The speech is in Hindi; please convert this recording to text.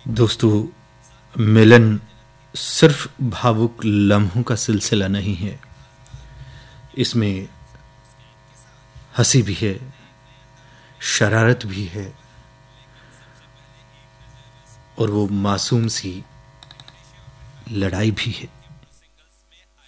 दोस्तों, मिलन सिर्फ भावुक लम्हों का सिलसिला नहीं है। इसमें हंसी भी है, शरारत भी है और वो मासूम सी लड़ाई भी है।